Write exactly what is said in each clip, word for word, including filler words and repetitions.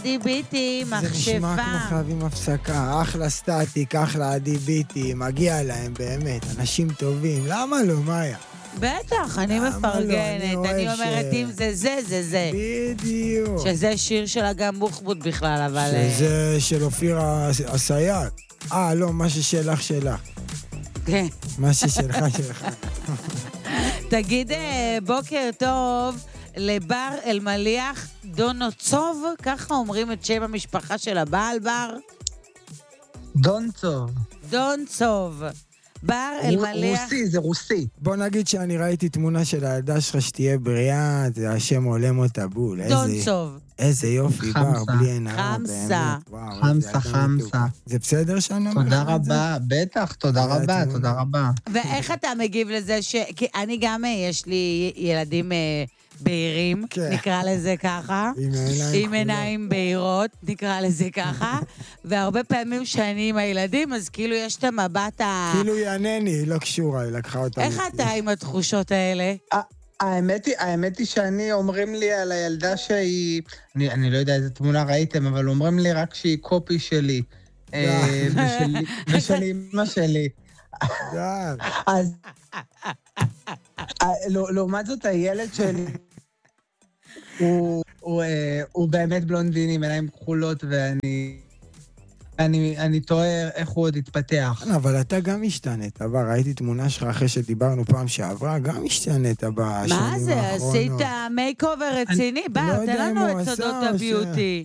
עדי ביטי, זה נשמע כמו מחשבה. חייבים הפסקה. אחלה סטטיק, אחלה עדי ביטי, מגיע להם באמת, אנשים טובים. למה לא, מאיה? בטח, אני למה לא? מפרגנת. אני אוהב אני אומרת, ש- אם זה זה, זה זה. בדיוק. שזה שיר של אגם בוחבוט בכלל, אבל... אה, שזה של אופירה הסייעת. אה, לא, מה ששלך שלך. כן. מה ששלך שלך. תגיד אה, בוקר טוב לבר אלמליח דונוצוב, ככה אומרים את שם המשפחה של הבעל בר? דונצוב. דונצוב. בר אלמליח... רוסי, זה רוסי. בוא נגיד שאני ראיתי תמונה של הילדה שלך שתהיה בריאה, זה השם עולם אותה בול. איזה- דונצוב. איזה יופי, בר, חמסה. בלי עין הרע, חמסה. באמת. וואו, חמסה, איזה אדם חמסה. מתוק. זה בסדר שאני אומר תודה לך את זה? רבה, בטח, תודה היה רבה, תמונה. תודה רבה. ואיך אתה מגיב לזה ש... כי אני גם, אה, יש לי ילדים אה, בהירים, כן. נקרא לזה ככה. עם העיניים עם כחולות. עיניים בהירות, נקרא לזה ככה. והרבה פעמים שאני עם הילדים, אז כאילו יש את המבט ה... כאילו היא ענני, היא לא קשורה, היא לקחה אותה. איך איתי. אתה עם התחושות האלה? האמת היא, האמת היא שאני, אומרים לי על הילדה שהיא, אני, אני לא יודע איזה תמונה ראיתם, אבל אומרים לי רק שהיא קופי שלי. אה, ושלי- ושל אמא שלי. די. אז, אה, לא- לעומת זאת, הילד שלי, הוא, הוא, אה, הוא באמת בלונדיני, עם עיניים כחולות, ואני, אני, אני תוהה איך הוא עוד יתפתח. לא, אבל אתה גם השתנית, אבל ראיתי תמונה שלך אחרי שדיברנו פעם שעברה, גם השתנית בשנים האחרונות. מה זה, עשית מייק אובר רציני? לא בר, יודע תן אם לנו הוא את עשה סודות או ש- הביוטי.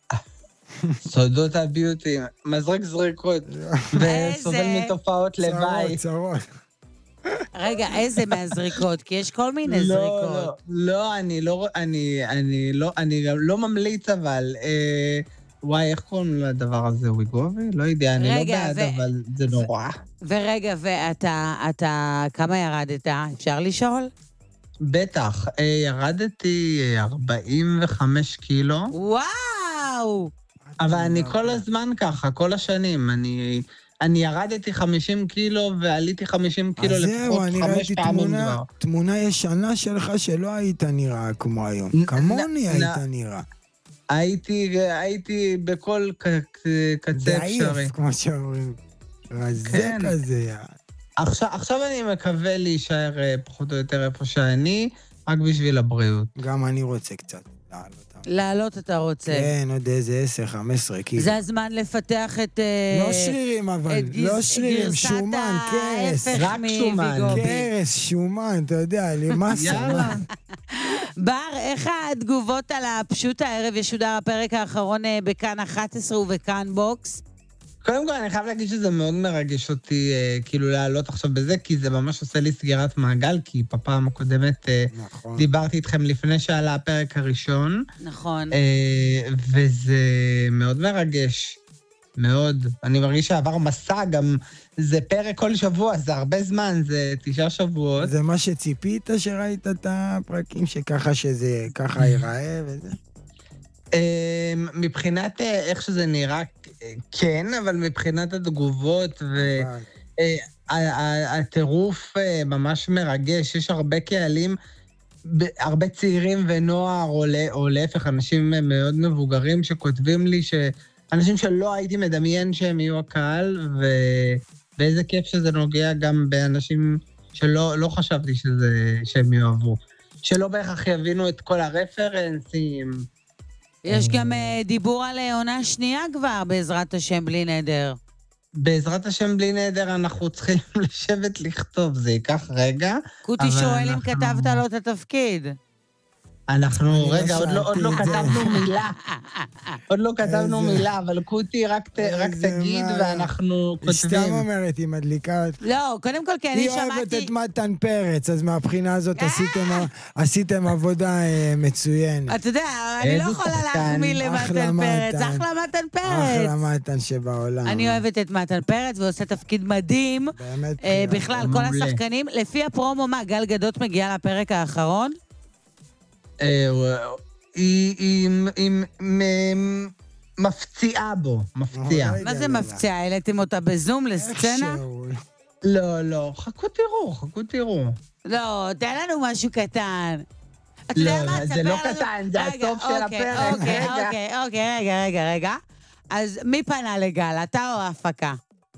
סודות הביוטי, מזרק זריקות, וסובל איזה? מתופעות לוואי. צרות, צרות. רגע, איזה מהזריקות? כי יש כל מיני לא, זריקות. לא, לא, אני לא, אני, אני לא, אני גם לא ממליץ, אבל, אה, וואי, איך קוראים לדבר הזה, ויגובי? לא יודע, אני לא רגע, בעד, ו- אבל זה נורא. ורגע, ואתה, אתה, כמה ירדת? אפשר לשאול? בטח, אה, ירדתי אה, ארבעים וחמש קילו, וואו! אבל אני כל הזמן ככה, כל השנים, אני... אני ירדתי חמישים קילו ועליתי חמישים קילו אז זהו, לפחות אני חמש ראיתי פעמים תמונה, כבר. תמונה ישנה שלך שלא היית נראה כמו היום. נ- כמוני נ- היית נ- נראה. הייתי, הייתי בכל ק- ק- קצה אפשרי. דעיף, כמו שאומרים. רזה כן. כזה, יא. עכשיו, עכשיו אני מקווה להישאר אה, פחות או יותר איפה שאני, רק בשביל הבריאות. גם אני רוצה קצת לעלות. לעלות אתה רוצה. כן, עוד איזה עשר, חמש עשרה קילו. זה הזמן לפתח את... אה, לא שרירים אבל, את גז- לא שרירים, גרסת שומן, קרס. ההפך רק שומן. מוויגובי. קרס, שומן, אתה יודע, למסה. יאללה. בר, איך התגובות על הפשוט הערב ישודר הפרק האחרון אה, בכאן אחת עשרה ובכאן בוקס? קודם כל, אני חייב להגיד שזה מאוד מרגש אותי, אה, כאילו, לעלות עכשיו בזה, כי זה ממש עושה לי סגירת מעגל, כי בפעם הקודמת אה, נכון. דיברתי איתכם לפני שעלה הפרק הראשון, נכון. אה, וזה מאוד מרגש. מאוד. אני מרגיש שעבר מסע, גם זה פרק כל שבוע, זה הרבה זמן, זה תשעה שבועות. זה מה שציפית שראית את הפרקים, שככה שזה, ככה ייראה וזה? אה, מבחינת אה, איך שזה נראה, אה, כן, אבל מבחינת התגובות אבל- והטירוף ממש מרגש. יש הרבה קהלים, ב- הרבה צעירים ונוער, או ל- או להפך, אנשים מאוד מבוגרים שכותבים לי, ש- אנשים שלא הייתי מדמיין שהם יהיו הקהל, ו- ואיזה כיף שזה נוגע גם באנשים שלא לא חשבתי שזה, שהם יאהבו. שלא בהכרח יבינו את כל הרפרנסים. יש גם אה, דיבור על אה, עונה שנייה כבר, בעזרת השם, בלי נדר. בעזרת השם בלי נדר אנחנו צריכים לשבת לכתוב, זה ייקח רגע. קוטי אבל שואל אם אנחנו- כתבת לו את התפקיד. אנחנו, אני לא רגע, עוד לא, עוד לא שאלתי את זה. כתבנו מילה. עוד לא כתבנו איזה- מילה, אבל קוטי, רק, ת, רק איזה תגיד מה? ואנחנו היא סתם כותבים. אומרת, היא מדליקה את... לא, קודם כל, כי אני היא אוהבת שמעתי... את מתן פרץ, אז מהבחינה הזאת אה! עשיתם- עשיתם עבודה אה, מצוינת. אתה יודע, אני לא איזה יכולה שחקן. להחמיא אחלה למתן פרץ. מתן. אחלה מתן אחלה פרץ. מתן שבעולם. אני אוהבת את מתן פרץ, והוא עושה תפקיד מדהים. באמת. אה, בחירה. בכלל, כל מעולה. השחקנים, לפי הפרומו, מה, גל גדות מגיעה לפרק האחרון? אה, היא, היא, היא מ- מפציעה בו, מפציעה. אוי. מה זה יאללה. מפציע? העליתם אותה בזום לסצנה? איכשהו. לא, לא, חכו תראו, חכו תראו. לא, תן לנו משהו קטן. אתה יודע לא, מה? זה תספר לא לנו- קטן, זה רגע, הסוף של אוקיי, הפרק. אוקיי, רגע. אוקיי, אוקיי, רגע, רגע, רגע. אז מי פנה לגל, אתה או ההפקה?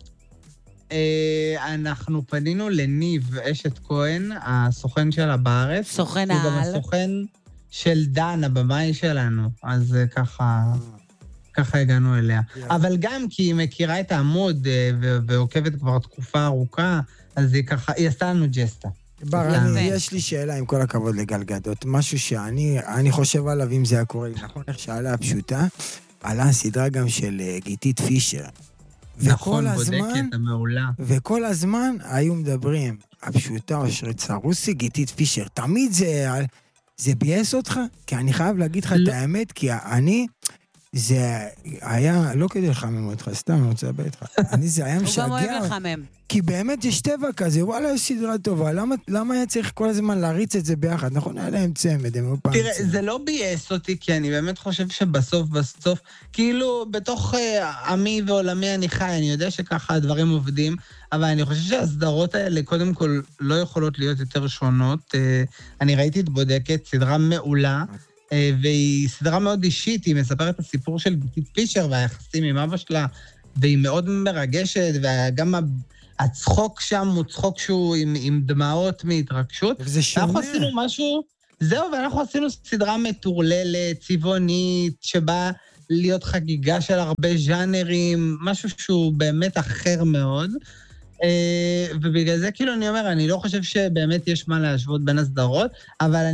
אה, אנחנו פנינו לניב אשת כהן, הסוכן שלה בארץ. סוכן הוא גם העל. הסוכן של דן, הבמאי שלנו. אז אה, ככה... ככה הגענו אליה. יאללה. אבל גם כי היא מכירה את העמוד אה, ו- ועוקבת כבר תקופה ארוכה, אז היא ככה, היא עשתה לנו ג'סטה. בר, יפה. אני, יש לי שאלה, עם כל הכבוד לגל גדות. משהו שאני אני חושב עליו, אם זה היה קורה לי, נכון? איך שעלה הפשוטה, עלה הסדרה גם של אה, גיתית פישר. נכון, וכל הזמן, בודקת, המעולה. וכל הזמן היו מדברים, הפשוטה אושרת סרוסי, גיתית פישר. תמיד זה, זה ביאס אותך? כי אני חייב להגיד לך את לא. האמת, כי אני... זה היה, לא כדי לחמם אותך, סתם, אני רוצה לדבר איתך. אני, זה היה הוא גם משגע. אוהב לחמם. כי באמת יש טבע כזה, וואלה, יש סדרה טובה. למה, למה היה צריך כל הזמן להריץ את זה ביחד? נכון, היה להם צמד, הם לא פעם תראה, צמד. זה לא בייס אותי, כי אני באמת חושב שבסוף, בסוף, כאילו, בתוך uh, עמי ועולמי אני חי, אני יודע שככה הדברים עובדים, אבל אני חושב שהסדרות האלה, קודם כל, לא יכולות להיות יותר שונות. Uh, אני ראיתי את בודקת, סדרה מעולה, uh, והיא סדרה מאוד אישית, היא מספרת את הסיפור של גיתית פישר והיחסים עם אבא שלה, והיא מאוד מרגשת, וגם ה... הצחוק שם הוא צחוק שהוא עם, עם דמעות מהתרגשות. וזה שונה. אנחנו עשינו משהו, זהו, ואנחנו עשינו סדרה מטורללת, צבעונית, שבאה להיות חגיגה של הרבה ז'אנרים, משהו שהוא באמת אחר מאוד. ובגלל זה כאילו אני אומר, אני לא חושב שבאמת יש מה להשוות בין הסדרות, אבל